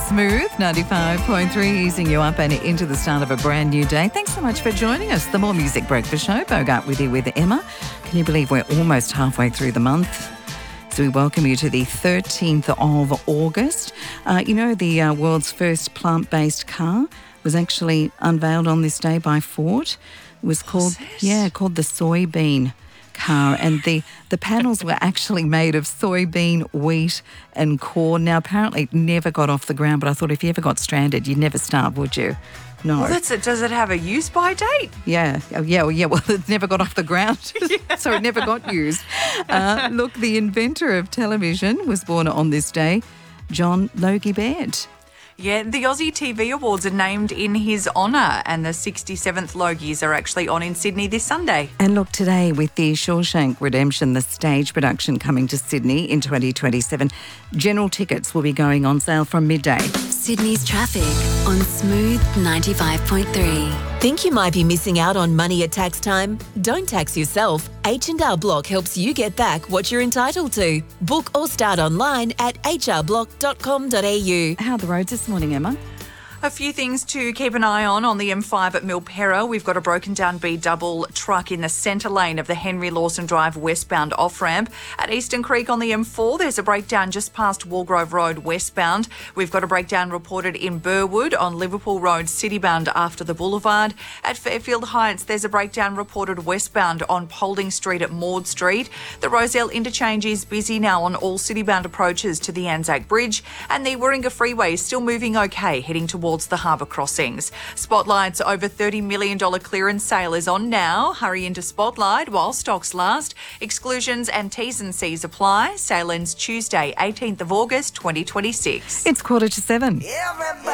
Smooth 95.3, easing you up and into the start of a brand new day. Thanks so much for joining us. The More Music Breakfast Show, Bogart with you with Emma. Can you believe we're almost halfway through the month? So we welcome you to the 13th of August. The world's first plant-based car was actually unveiled on this day by Ford. It was called the soybean car, and the panels were actually made of soybean, wheat and corn. Now, apparently it never got off the ground, but I thought if you ever got stranded, you'd never starve, would you? No. Well, that's it. Does it have a use-by date? Yeah. Well, it never got off the ground, so it never got used. Look, the inventor of television was born on this day, John Logie Baird. Yeah, the Aussie TV Awards are named in his honour, and the 67th Logies are actually on in Sydney this Sunday. And look, today with the Shawshank Redemption, the stage production coming to Sydney in 2027, general tickets will be going on sale from midday. Sydney's traffic on Smooth 95.3. Think you might be missing out on money at tax time? Don't tax yourself. H&R Block helps you get back what you're entitled to. Book or start online at hrblock.com.au. How are the roads this morning, Emma? A few things to keep an eye on the M5 at Milperra. We've got a broken down B-double truck in the centre lane of the Henry Lawson Drive westbound off-ramp. At Eastern Creek on the M4, there's a breakdown just past Walgrove Road westbound. We've got a breakdown reported in Burwood on Liverpool Road citybound after the boulevard. At Fairfield Heights, there's a breakdown reported westbound on Paulding Street at Maud Street. The Roselle interchange is busy now on all citybound approaches to the Anzac Bridge, and the Warringah Freeway is still moving okay, heading towards the harbour crossings. Spotlight's over $30 million clearance sale is on now. Hurry into Spotlight while stocks last. Exclusions and T's and C's apply. Sale ends Tuesday, 18th of August, 2026. It's 6:45.